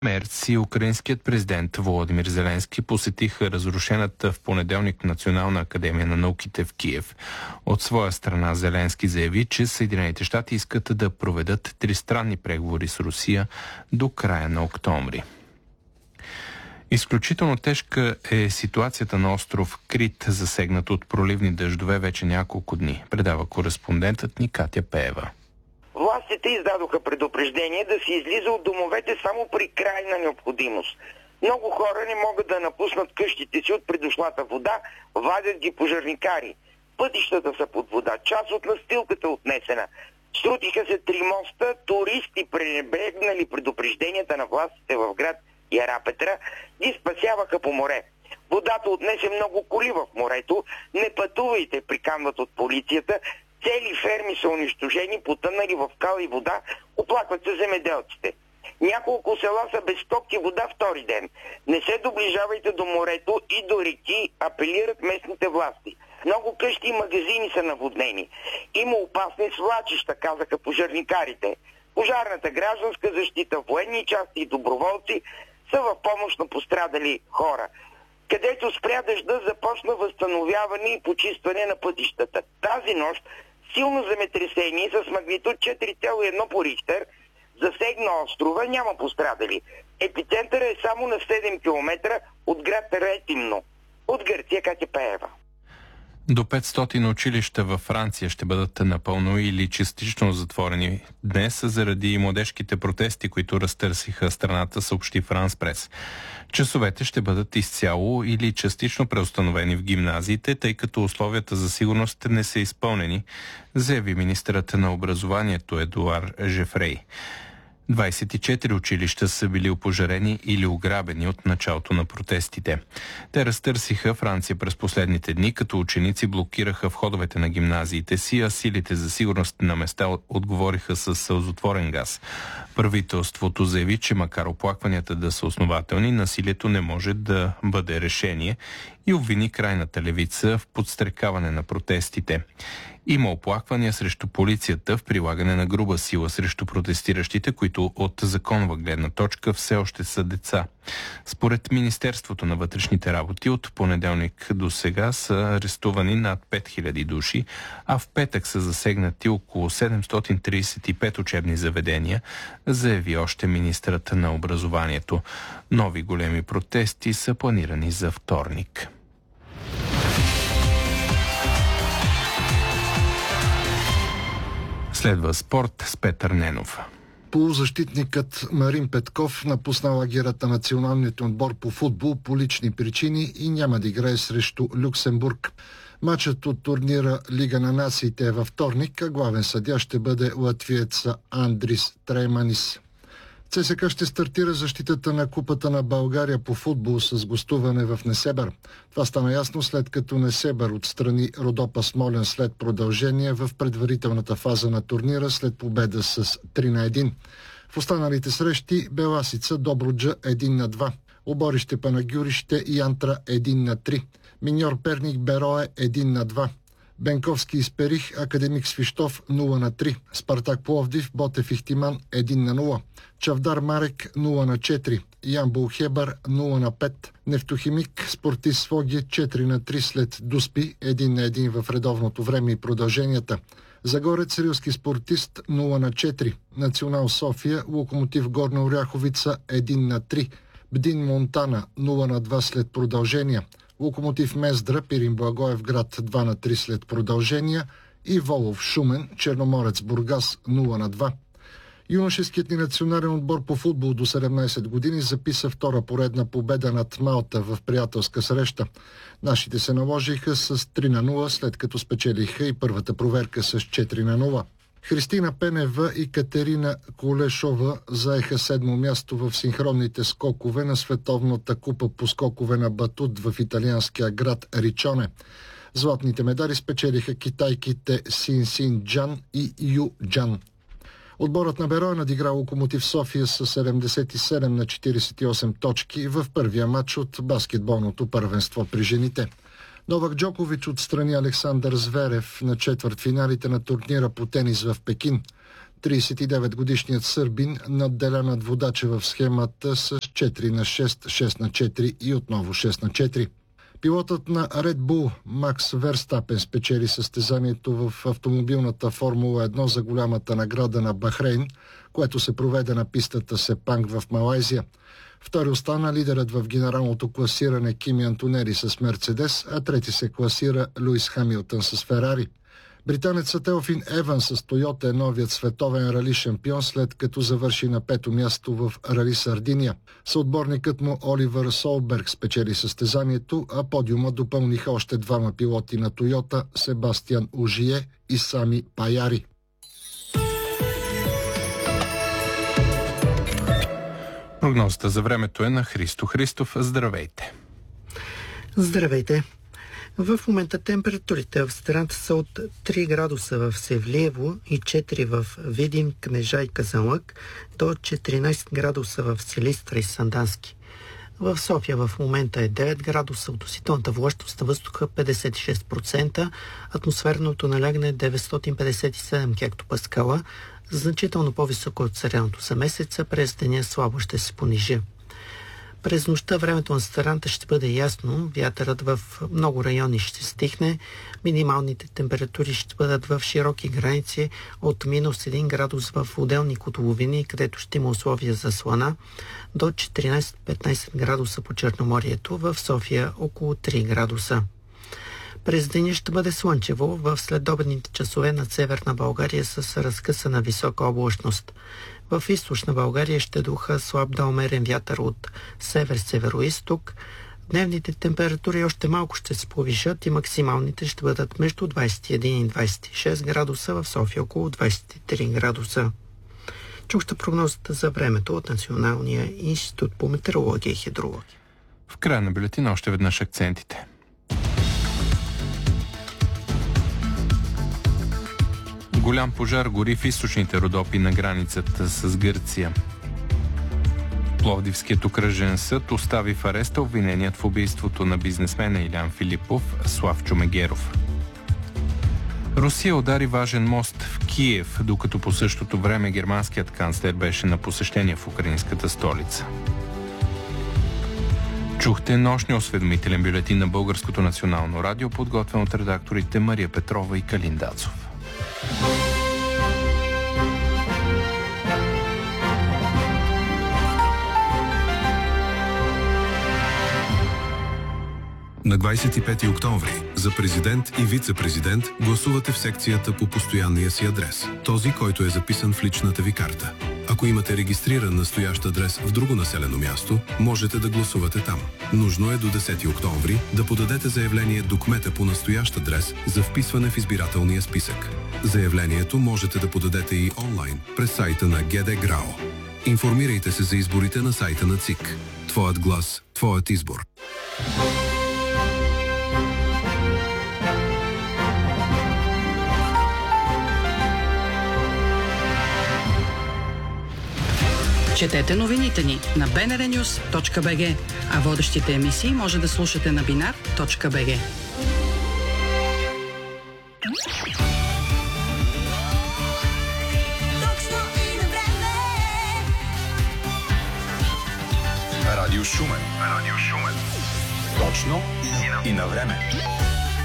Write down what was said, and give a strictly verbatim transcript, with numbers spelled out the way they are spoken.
Мерц и украинският президент Володимир Зеленски посетиха разрушената в понеделник Национална академия на науките в Киев. От своя страна Зеленски заяви, че Съединените щати искат да проведат тристранни преговори с Русия до края на октомври. Изключително тежка е ситуацията на остров Крит, засегнат от проливни дъждове вече няколко дни, предава кореспондентът ни Катя Пеева. Властите издадоха предупреждение да се излиза от домовете само при крайна необходимост. Много хора не могат да напуснат къщите си от придошлата вода, вадят ги пожарникари. Пътищата са под вода, част от настилката е отнесена. Срутиха се три моста, туристи, пренебрегнали предупрежденията на властите в град Ярапетра, ги спасяваха по море. Водата отнесе много коли в морето, не пътувайте, приканват от полицията. Цели ферми са унищожени, потънали в кал и вода, оплакват се земеделците. Няколко села са без ток и вода втори ден. Не се доближавайте до морето и до реки, апелират местните власти. Много къщи и магазини са наводнени. Има опасни свлачища, казаха пожарникарите. Пожарната, гражданска защита, военни части и доброволци са в помощ на пострадали хора. Където спря дъжда, започна възстановяване и почистване на пътищата. Тази нощ силно земетресение с магнитуд четири цяло и едно по Рихтер засегна острова, няма пострадали. Епицентъра е само на седем километра от град Ретимно. От Гърция, Катя Пеева. До петстотин училища във Франция ще бъдат напълно или частично затворени днес заради младежките протести, които разтърсиха страната, съобщи Франс Прес. Часовете ще бъдат изцяло или частично преустановени в гимназиите, тъй като условията за сигурност не са изпълнени, заяви министърът на образованието Едуар Жефрей. двадесет и четири училища са били опожарени или ограбени от началото на протестите. Те разтърсиха Франция през последните дни, като ученици блокираха входовете на гимназиите си, а силите за сигурност на места отговориха с сълзотворен газ. Правителството заяви, че макар оплакванията да са основателни, насилието не може да бъде решение и обвини крайната левица в подстрекаване на протестите. Има оплаквания срещу полицията в прилагане на груба сила срещу протестиращите, които от законова гледна точка все още са деца. Според Министерството на вътрешните работи от понеделник до сега са арестувани над пет хиляди души, а в петък са засегнати около седемстотин тридесет и пет учебни заведения, заяви още министърът на образованието. Нови големи протести са планирани за вторник. Следва спорт с Петър Ненов. Полузащитникът Марин Петков напусна лагерата на националният отбор по футбол по лични причини и няма да играе срещу Люксембург. Матчът от турнира Лига на нациите е във вторник, а главен съдия ще бъде латвиеца Андрис Трейманис. ЦСКА ще стартира защитата на Купата на България по футбол с гостуване в Несебър. Това стана ясно след като Несебър отстрани Родопа Смолян след продължение в предварителната фаза на турнира след победа с три на едно. В останалите срещи Беласица Добруджа едно на два, Оборище Панагюрище и Антра едно на три, Миньор Перник Берое едно на два, Бенковски Исперих Академик Свищов нула на три, Спартак Пловдив Ботев Ихтиман едно на нула, Чавдар Марек нула на четири, Ямбол Хебър нула на пет, Нефтохимик Спортист Своге четири на три след Дуспи едно на едно в редовното време и продълженията. Загорец Рилски Спортист нула на четири, Национал София Локомотив Горна Оряховица едно на три, Бдин Монтана нула на два след продължения, Локомотив Мездра Пирин Благоевград два на три след продължения и Волов Шумен Черноморец Бургас нула на два. Юношеският ни национален отбор по футбол до седемнадесет години записа втора поредна победа над Малта в приятелска среща. Нашите се наложиха с три на нула, след като спечелиха и първата проверка с четири на нула. Христина Пенева и Катерина Колешова заеха седмо място в синхронните скокове на Световната купа по скокове на батут в италианския град Ричоне. Златните медали спечелиха китайките Син Син Джан и Ю Джан. Отборът на Берое надигра Локомотив София с седемдесет и седем на четиридесет и осем точки в първия матч от баскетболното първенство при жените. Новак Джокович отстрани Александър Зверев на четвъртфиналите на турнира по тенис в Пекин. тридесет и девет годишният сърбин надделя над водача в схемата с четири на шест, шест на четири и отново шест на четири. Пилотът на Red Bull Макс Верстапен спечели състезанието в автомобилната Формула едно за голямата награда на Бахрейн, което се проведе на пистата Сепанг в Малайзия. Втори остана лидерът в генералното класиране Кими Антонери с Мерцедес, а трети се класира Луис Хамилтън с Ферари. Британецът Елфин Еван с Тойота е новият световен рали шампион, след като завърши на пето място в Рали Сардиния. Съотборникът му Оливър Солберг спечели състезанието, а подиума допълниха още двама пилоти на Тойота – Себастиан Ожие и Сами Паяри. Прогнозата за времето е на Христо Христов. Здравейте! Здравейте! В момента температурите в страната са от три градуса в Севлиево и четири в Видин, Кнежа и Казанлък до четиринайсет градуса в Силистра и Сандански. В София в момента е девет градуса, относителната влажност на въздуха петдесет и шест процента, атмосферното налягане е деветстотин петдесет и седем хектопаскала, значително по-високо от средното за месеца, през деня слабо ще се понижи. През нощта времето на страната ще бъде ясно, вятърът в много райони ще стихне, минималните температури ще бъдат в широки граници от минус един градус в отделни котловини, където ще има условия за слана, до четиринайсет-петнайсет градуса по Черноморието, в София около три градуса. През деня ще бъде слънчево в следобедните часове над Северна България с разкъсана висока облачност. В източна България ще духа слаб до умерен вятър от север-североизток. Дневните температури още малко ще се повишат и максималните ще бъдат между двайсет и един и двайсет и шест градуса, в София около двайсет и три градуса. Чухте прогнозата за времето от Националния институт по метеорология и хидрология. В края на бюлетина още веднъж акцентите. Голям пожар гори в източните Родопи на границата с Гърция. Пловдивският окръжен съд остави в ареста обвиненият в убийството на бизнесмена Илян Филипов Славчо Мегеров. Русия удари важен мост в Киев, докато по същото време германският канцлер беше на посещение в украинската столица. Чухте нощния осведомителен бюлетин на Българското национално радио, подготвен от редакторите Мария Петрова и Калин Дацов. На двайсет и пети октомври за президент и вице-президент гласувате в секцията по постоянния си адрес, този, който е записан в личната ви карта. Ако имате регистриран настоящ адрес в друго населено място, можете да гласувате там. Нужно е до десети октомври да подадете заявление до кмета по настоящ адрес за вписване в избирателния списък. Заявлението можете да подадете и онлайн през сайта на ГД ГРАО. Информирайте се за изборите на сайта на ЦИК. Твоят глас, твоят избор. Четете новините ни на би ен ар нюз точка би джи, а водещите емисии може да слушате на бинар точка би джи. Радио Шумен. Радио Шумен. Точно и на време.